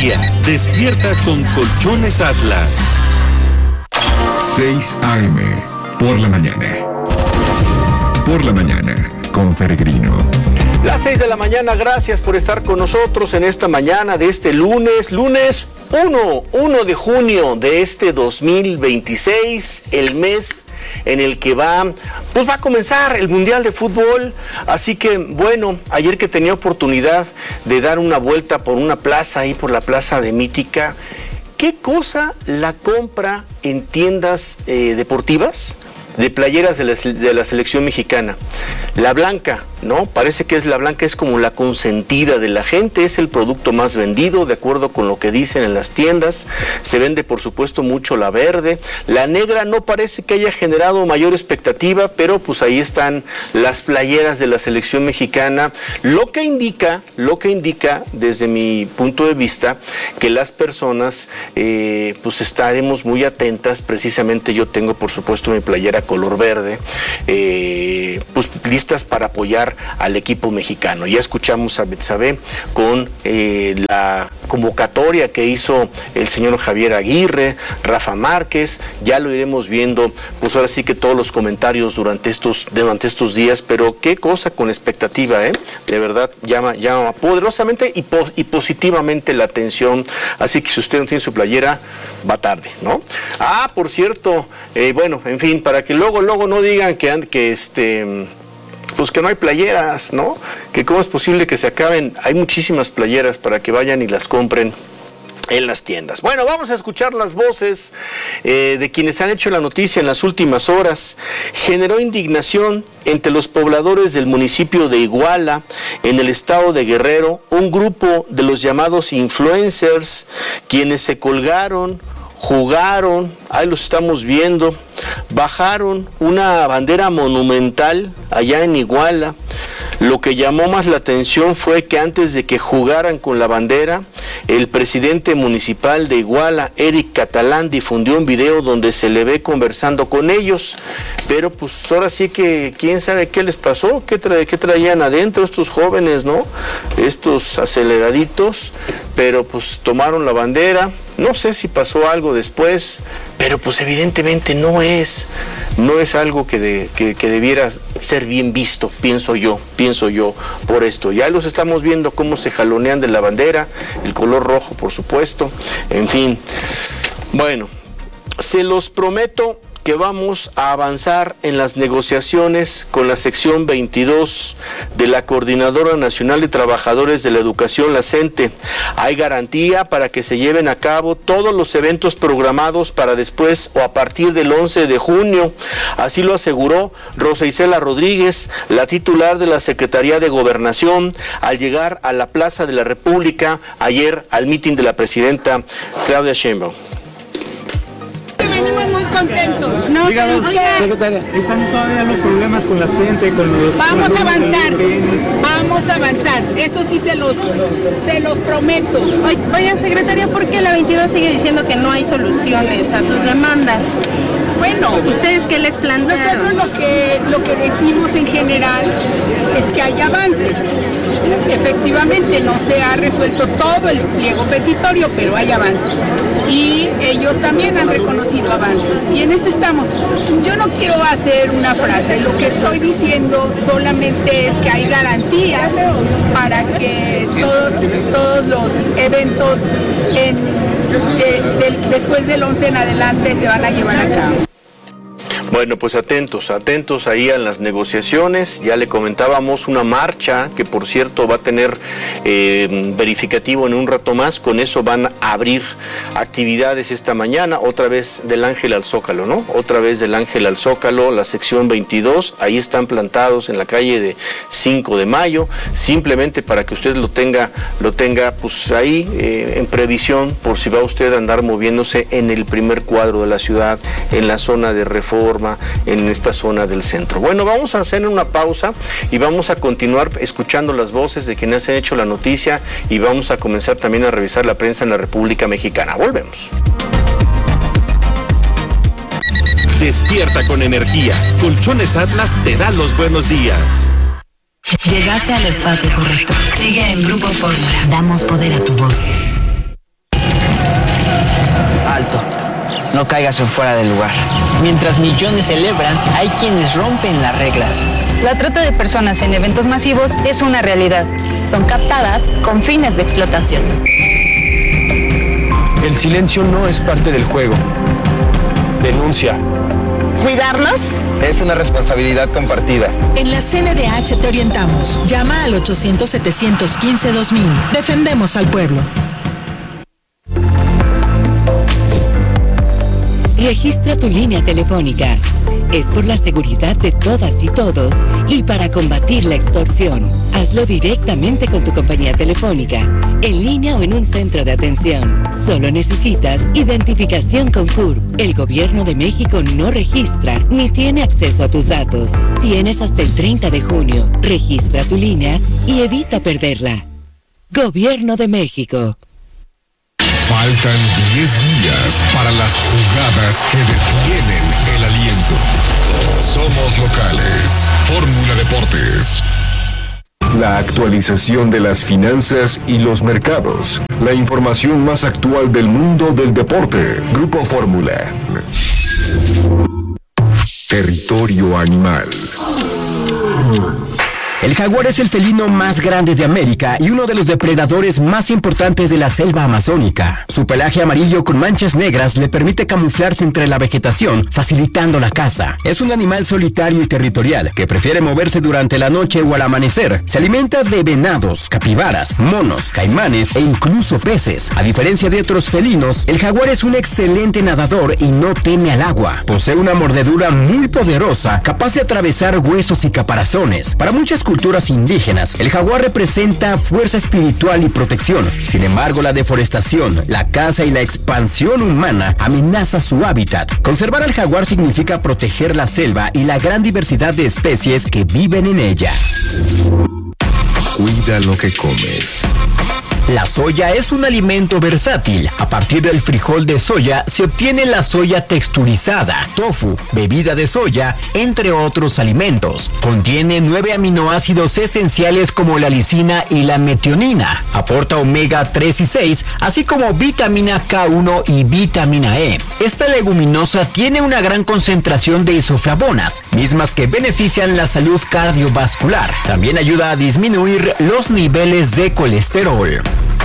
días, despierta con Colchones Atlas. 6 a.m. por la mañana. Por la mañana, con Peregrino. Las 6 de la mañana, gracias por estar con nosotros en esta mañana de este lunes 1 de junio de este 2026, el mes en el que va a comenzar el Mundial de Fútbol. Así que, bueno, ayer que tenía oportunidad de dar una vuelta por una plaza, ahí por la plaza de Mítica, ¿qué cosa la compra en tiendas deportivas de playeras de la selección mexicana? La blanca, ¿no? Parece que la blanca es como la consentida de la gente, es el producto más vendido, de acuerdo con lo que dicen en las tiendas. Se vende, por supuesto, mucho la verde. La negra no parece que haya generado mayor expectativa, pero pues ahí están las playeras de la selección mexicana, lo que indica, desde mi punto de vista, que las personas, pues estaremos muy atentas. Precisamente yo tengo, por supuesto, mi playera color verde, pues listas para apoyar al equipo mexicano. Ya escuchamos a Betsabe con la convocatoria que hizo el señor Javier Aguirre, Rafa Márquez, ya lo iremos viendo, pues ahora sí que todos los comentarios durante estos días, pero qué cosa con expectativa, de verdad llama poderosamente y positivamente la atención. Así que si usted no tiene su playera, va tarde, ¿no? Por cierto, bueno, en fin, para que luego no digan pues que no hay playeras, ¿no? Que cómo es posible que se acaben. Hay muchísimas playeras para que vayan y las compren en las tiendas. Bueno, vamos a escuchar las voces de quienes han hecho la noticia en las últimas horas. Generó indignación entre los pobladores del municipio de Iguala, en el estado de Guerrero, un grupo de los llamados influencers, quienes se colgaron, jugaron, ahí los estamos viendo, bajaron una bandera monumental allá en Iguala. Lo que llamó más la atención fue que antes de que jugaran con la bandera, el presidente municipal de Iguala, Eric Catalán, difundió un video donde se le ve conversando con ellos, pero pues ahora sí que quién sabe qué les pasó, qué traían adentro estos jóvenes, ¿no? Estos aceleraditos, pero pues tomaron la bandera. No sé si pasó algo después, pero pues evidentemente no es algo que debiera ser bien visto, pienso yo, por esto. Ya los estamos viendo cómo se jalonean de la bandera, el color rojo, por supuesto, en fin. Bueno, se los prometo que vamos a avanzar en las negociaciones con la sección 22 de la Coordinadora Nacional de Trabajadores de la Educación, la CENTE. Hay garantía para que se lleven a cabo todos los eventos programados para después o a partir del 11 de junio. Así lo aseguró Rosa Isela Rodríguez, la titular de la Secretaría de Gobernación, al llegar a la Plaza de la República ayer al mitin de la presidenta Claudia Sheinbaum. Venimos muy contentos. No, díganos, secretaria. ¿Están todavía los problemas con la CENTE, con los... Vamos a avanzar. Eso sí se los prometo. Oiga, secretaria, ¿por qué la 22 sigue diciendo que no hay soluciones a sus demandas? Bueno, ¿ustedes qué les plantearon? Nosotros lo que decimos en general es que hay avances. Efectivamente, no se ha resuelto todo el pliego petitorio, pero hay avances. Y ellos también han reconocido avances. Y en eso estamos. Yo no quiero hacer una frase. Lo que estoy diciendo solamente es que hay garantías para que todos los eventos después del 11 en adelante se van a llevar a cabo. Bueno, pues atentos ahí a las negociaciones. Ya le comentábamos una marcha que, por cierto, va a tener verificativo en un rato más. Con eso van a abrir actividades esta mañana, otra vez del Ángel al Zócalo, ¿no? Otra vez del Ángel al Zócalo, la sección 22. Ahí están plantados en la calle de 5 de Mayo, simplemente para que usted lo tenga pues ahí en previsión, por si va usted a andar moviéndose en el primer cuadro de la ciudad, en la zona de Reforma, en esta zona del centro. Bueno, vamos a hacer una pausa y vamos a continuar escuchando las voces de quienes han hecho la noticia y vamos a comenzar también a revisar la prensa en la República Mexicana. Volvemos. Despierta con energía. Colchones Atlas te da los buenos días. Llegaste al espacio correcto. Sigue en Grupo Fórmula. Damos poder a tu voz. Alto. No caigas en fuera del lugar. Mientras millones celebran, hay quienes rompen las reglas. La trata de personas en eventos masivos es una realidad. Son captadas con fines de explotación. El silencio no es parte del juego. Denuncia. ¿Cuidarnos? Es una responsabilidad compartida. En la CNDH te orientamos. Llama al 800-715-2000. Defendemos al pueblo. Registra tu línea telefónica. Es por la seguridad de todas y todos y para combatir la extorsión. Hazlo directamente con tu compañía telefónica, en línea o en un centro de atención. Solo necesitas identificación con CURP. El Gobierno de México no registra ni tiene acceso a tus datos. Tienes hasta el 30 de junio. Registra tu línea y evita perderla. Gobierno de México. Faltan 10 días para las jugadas que detienen el aliento. Somos locales. Fórmula Deportes. La actualización de las finanzas y los mercados. La información más actual del mundo del deporte. Grupo Fórmula. Territorio animal. El jaguar es el felino más grande de América y uno de los depredadores más importantes de la selva amazónica. Su pelaje amarillo con manchas negras le permite camuflarse entre la vegetación, facilitando la caza. Es un animal solitario y territorial que prefiere moverse durante la noche o al amanecer. Se alimenta de venados, capibaras, monos, caimanes e incluso peces. A diferencia de otros felinos, el jaguar es un excelente nadador y no teme al agua. Posee una mordedura muy poderosa, capaz de atravesar huesos y caparazones. Para muchas culturas indígenas, el jaguar representa fuerza espiritual y protección. Sin embargo, la deforestación, la caza y la expansión humana amenaza su hábitat. Conservar al jaguar significa proteger la selva y la gran diversidad de especies que viven en ella. Cuida lo que comes. La soya es un alimento versátil. A partir del frijol de soya se obtiene la soya texturizada, tofu, bebida de soya, entre otros alimentos. Contiene 9 aminoácidos esenciales como la lisina y la metionina. Aporta omega 3 y 6, así como vitamina K1 y vitamina E. Esta leguminosa tiene una gran concentración de isoflavonas, mismas que benefician la salud cardiovascular. También ayuda a disminuir los niveles de colesterol.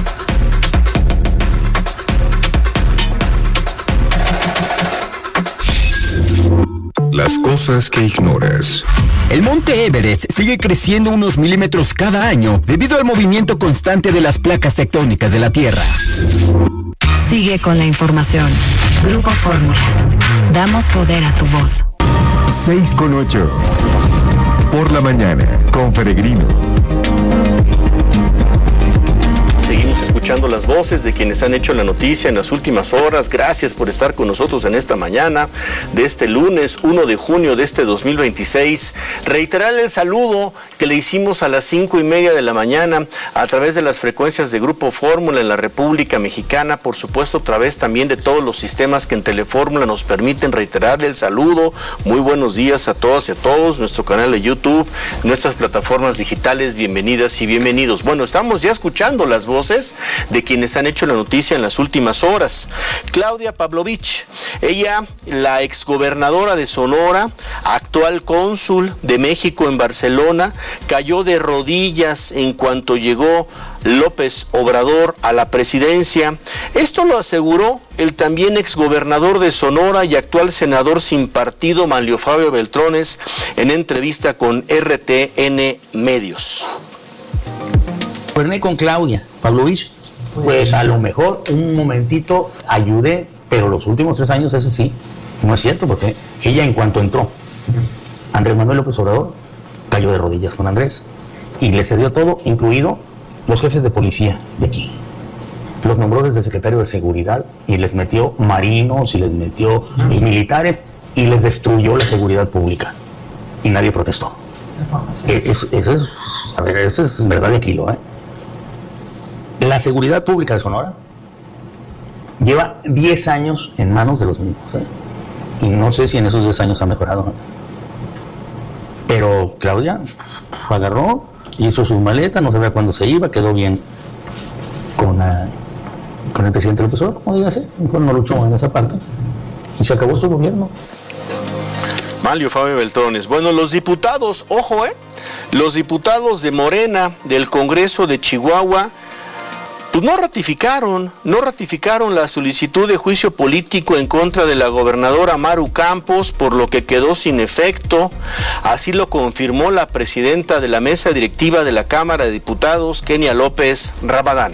Las cosas que ignoras. El monte Everest sigue creciendo unos milímetros cada año debido al movimiento constante de las placas tectónicas de la Tierra. Sigue con la información. Grupo Fórmula. Damos poder a tu voz. 6:08. Por la mañana, con Peregrino. Seguimos escuchando las voces de quienes han hecho la noticia en las últimas horas. Gracias por estar con nosotros en esta mañana de este lunes 1 de junio de este 2026. Reiterar el saludo que le hicimos a las 5:30 de la mañana a través de las frecuencias de Grupo Fórmula en la República Mexicana. Por supuesto, a través también de todos los sistemas que en Telefórmula nos permiten reiterarle el saludo. Muy buenos días a todas y a todos. Nuestro canal de YouTube, nuestras plataformas digitales, bienvenidas y bienvenidos. Bueno, estamos ya escuchando las voces de quienes han hecho la noticia en las últimas horas. Claudia Pavlovich, ella, la exgobernadora de Sonora, actual cónsul de México en Barcelona, cayó de rodillas en cuanto llegó López Obrador a la presidencia. Esto lo aseguró el también exgobernador de Sonora y actual senador sin partido, Manlio Fabio Beltrones, en entrevista con RTN Medios. Goberné con Claudia Pavlovich, pues a lo mejor un momentito ayudé, pero los últimos 3 años ese sí, no es cierto, porque ella en cuanto entró, Andrés Manuel López Obrador cayó de rodillas con Andrés y le cedió todo, incluido los jefes de policía de aquí. Los nombró desde secretario de seguridad y les metió marinos y les metió militares y les destruyó la seguridad pública y nadie protestó. Eso es verdad de kilo, ¿eh? La seguridad pública de Sonora lleva 10 años en manos de los mismos, ¿eh? Y no sé si en esos 10 años ha mejorado, ¿eh? Pero Claudia hizo su maleta, no sabía cuándo se iba, quedó bien con con el presidente López Obrador, como debe ser, mejor no luchó en esa parte, y se acabó su gobierno. Manlio Fabio Beltrones. Bueno, los diputados, ojo, los diputados de Morena del Congreso de Chihuahua, pues no ratificaron la solicitud de juicio político en contra de la gobernadora Maru Campos, por lo que quedó sin efecto. Así lo confirmó la presidenta de la mesa directiva de la Cámara de Diputados, Kenia López Rabadán.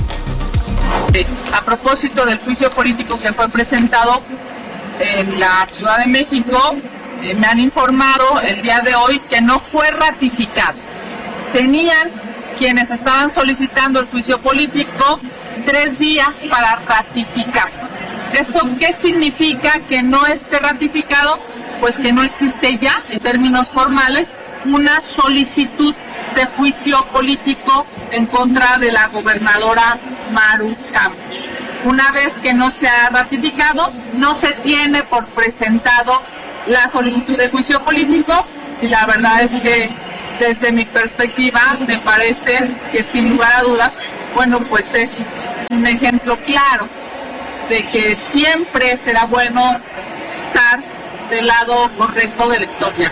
A propósito del juicio político que fue presentado en la Ciudad de México, me han informado el día de hoy que no fue ratificado. Tenían quienes estaban solicitando el juicio político 3 días para ratificar. ¿Eso qué significa que no esté ratificado? Pues que no existe ya, en términos formales, una solicitud de juicio político en contra de la gobernadora Maru Campos. Una vez que no se ha ratificado, no se tiene por presentado la solicitud de juicio político, y la verdad es que desde mi perspectiva me parece que sin lugar a dudas, bueno, pues es un ejemplo claro de que siempre será bueno estar del lado correcto de la historia.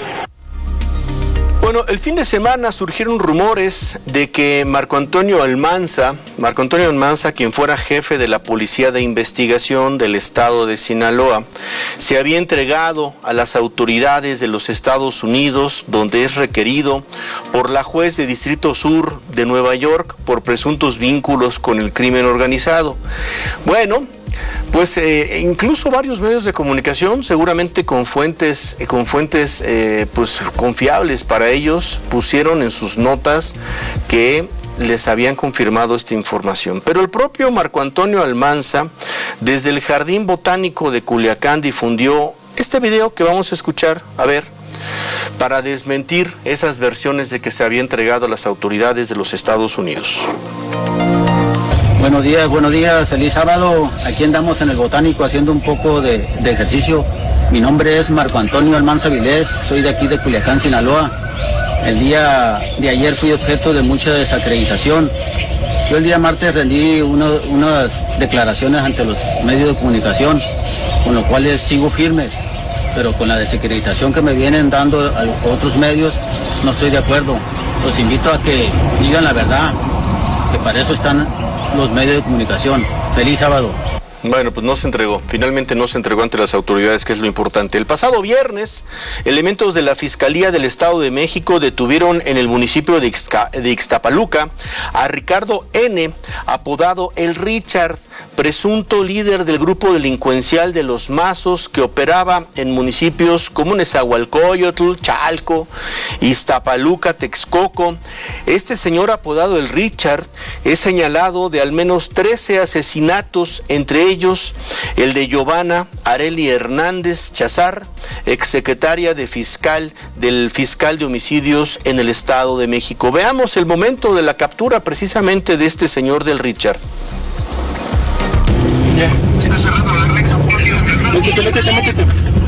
Bueno, el fin de semana surgieron rumores de que Marco Antonio Almanza, quien fuera jefe de la Policía de Investigación del estado de Sinaloa, se había entregado a las autoridades de los Estados Unidos, donde es requerido por la juez de Distrito Sur de Nueva York por presuntos vínculos con el crimen organizado. Bueno, pues incluso varios medios de comunicación, seguramente con fuentes pues confiables para ellos, pusieron en sus notas que les habían confirmado esta información. Pero el propio Marco Antonio Almanza, desde el Jardín Botánico de Culiacán, difundió este video que vamos a escuchar, a ver, para desmentir esas versiones de que se había entregado a las autoridades de los Estados Unidos. Buenos días, feliz sábado. Aquí andamos en el Botánico haciendo un poco de ejercicio. Mi nombre es Marco Antonio Almanza Vilés, soy de aquí de Culiacán, Sinaloa. El día de ayer fui objeto de mucha desacreditación. Yo el día martes rendí unas declaraciones ante los medios de comunicación, con los cuales sigo firme, pero con la desacreditación que me vienen dando a otros medios no estoy de acuerdo. Los invito a que digan la verdad, que para eso están los medios de comunicación. Feliz sábado. Bueno, pues no se entregó, finalmente no se entregó ante las autoridades, que es lo importante. El pasado viernes, elementos de la Fiscalía del Estado de México detuvieron en el municipio de Ixtapaluca a Ricardo N., apodado El Richard, presunto líder del grupo delincuencial de Los Mazos, que operaba en municipios como Nezahualcóyotl, Chalco, Iztapaluca, Texcoco. Este señor apodado El Richard es señalado de al menos 13 asesinatos, entre ellos el de Giovanna Areli Hernández Chazar, exsecretaria del fiscal de homicidios en el Estado de México. Veamos el momento de la captura precisamente de este señor del Richard. Métete.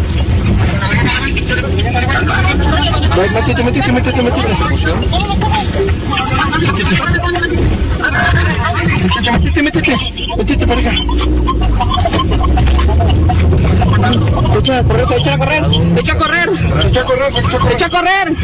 Métete para acá. Echa a correr.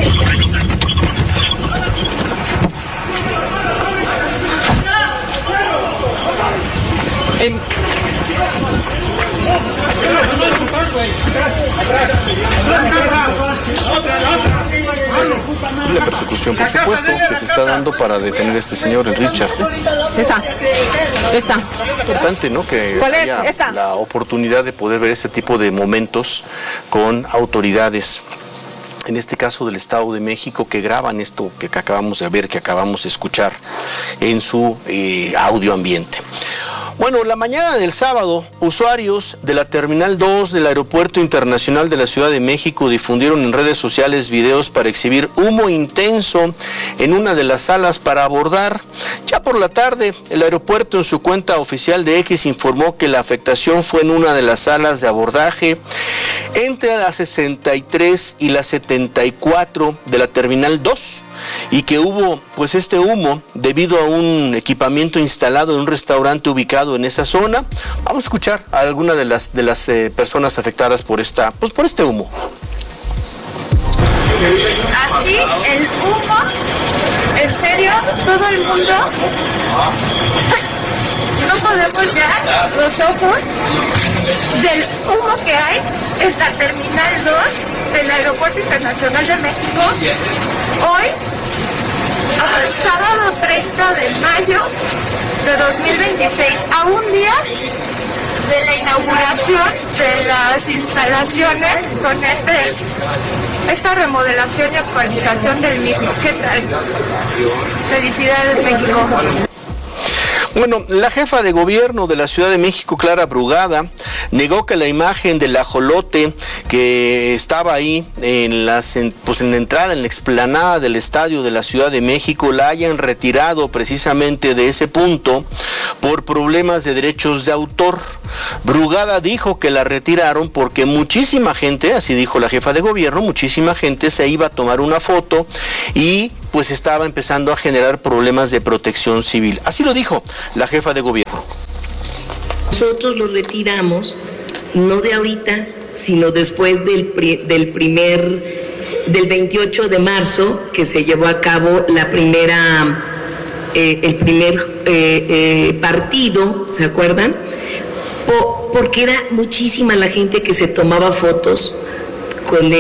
La persecución, por supuesto, que se está dando para detener a este señor, el Richard. Esta. Importante, ¿no? Que haya la oportunidad de poder ver este tipo de momentos con autoridades, en este caso del Estado de México, que graban esto que acabamos de ver, que acabamos de escuchar en su audio ambiente. Bueno, la mañana del sábado, usuarios de la Terminal 2 del Aeropuerto Internacional de la Ciudad de México difundieron en redes sociales videos para exhibir humo intenso en una de las salas para abordar. Ya por la tarde, el aeropuerto en su cuenta oficial de X informó que la afectación fue en una de las salas de abordaje entre la 63 y la 74 de la Terminal 2 y que hubo pues este humo debido a un equipamiento instalado en un restaurante ubicado en esa zona. Vamos a escuchar a alguna de las personas afectadas por este humo. Así, el humo, en serio, todo el mundo, no podemos ya los ojos del humo que hay en la Terminal 2 del Aeropuerto Internacional de México. Hoy, sábado 30 de mayo de 2026, a un día de la inauguración de las instalaciones con esta remodelación y actualización del mismo. ¿Qué tal? Felicidades, México. Bueno, la jefa de gobierno de la Ciudad de México, Clara Brugada, negó que la imagen del ajolote que estaba ahí en la entrada, en la explanada del estadio de la Ciudad de México, la hayan retirado precisamente de ese punto por problemas de derechos de autor. Brugada dijo que la retiraron porque muchísima gente, así dijo la jefa de gobierno, muchísima gente se iba a tomar una foto y pues estaba empezando a generar problemas de protección civil. Así lo dijo la jefa de gobierno. Nosotros lo retiramos, no de ahorita, sino después del 28 de marzo, que se llevó a cabo el primer partido, ¿se acuerdan? Porque era muchísima la gente que se tomaba fotos con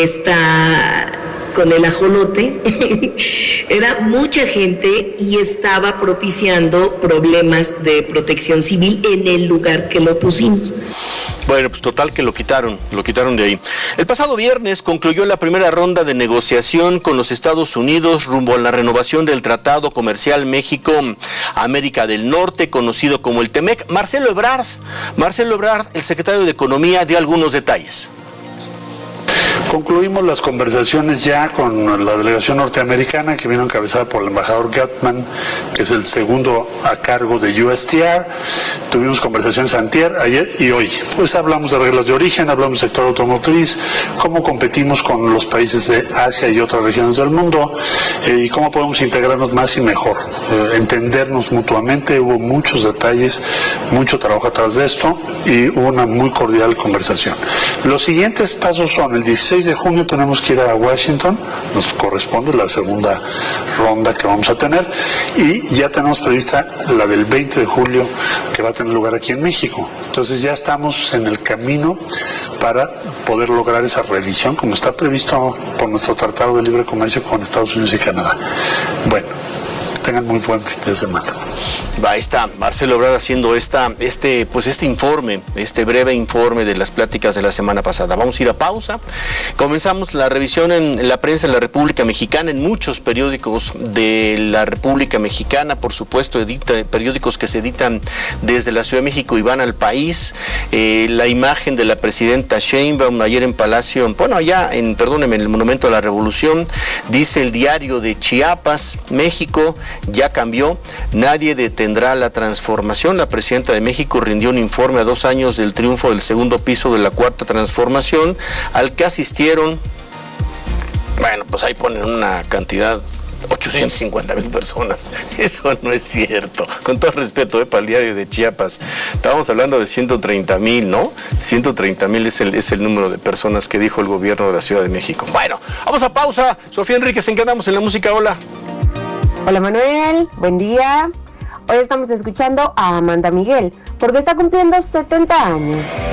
el ajolote. Era mucha gente y estaba propiciando problemas de protección civil en el lugar que lo pusimos. Bueno, pues total que lo quitaron de ahí. El pasado viernes concluyó la primera ronda de negociación con los Estados Unidos rumbo a la renovación del Tratado Comercial México-América del Norte, conocido como el TEMEC. Marcelo Ebrard, el secretario de Economía, dio algunos detalles. Concluimos las conversaciones ya con la delegación norteamericana que vino encabezada por el embajador Gatman, que es el segundo a cargo de USTR. Tuvimos conversaciones antier, ayer y hoy. Pues hablamos de reglas de origen, hablamos del sector automotriz, cómo competimos con los países de Asia y otras regiones del mundo y cómo podemos integrarnos más y mejor, entendernos mutuamente. Hubo muchos detalles, mucho trabajo atrás de esto y hubo una muy cordial conversación. Los siguientes pasos son: el 16 de junio tenemos que ir a Washington, nos corresponde la segunda ronda que vamos a tener, y ya tenemos prevista la del 20 de julio que va a tener lugar aquí en México. Entonces ya estamos en el camino para poder lograr esa revisión como está previsto por nuestro Tratado de Libre Comercio con Estados Unidos y Canadá. Bueno, tengan muy buen fin de semana. Ahí está Marcelo Ebrard haciendo este breve informe de las pláticas de la semana pasada. Vamos a ir a pausa. Comenzamos la revisión en la prensa de la República Mexicana, en muchos periódicos de la República Mexicana, por supuesto, periódicos que se editan desde la Ciudad de México y van al país. La imagen de la presidenta Sheinbaum ayer en Palacio, allá en el Monumento a la Revolución, dice el Diario de Chiapas, México ya cambió, nadie detendrá la transformación. La presidenta de México rindió un informe a 2 años del triunfo del segundo piso de la Cuarta Transformación, al que asistieron, pues ahí ponen una cantidad, 850,000 personas. Eso no es cierto. Con todo respeto para el Diario de Chiapas, estábamos hablando de 130,000, ¿no? 130,000 es el número de personas que dijo el gobierno de la Ciudad de México. Bueno, vamos a pausa. Sofía Enríquez, ¿en qué andamos en la música? Hola. Hola Manuel, buen día. Hoy estamos escuchando a Amanda Miguel, porque está cumpliendo 70 años.